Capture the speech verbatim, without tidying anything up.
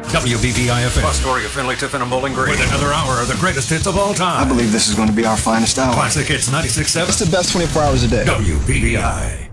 W B B I F M. Plus story of Finley, Tiffin, and Bowling Green. With another hour of the greatest hits of all time. I believe this is going to be our finest hour. Classic Hits ninety-six point seven. It's the best twenty-four hours a day. W B B I.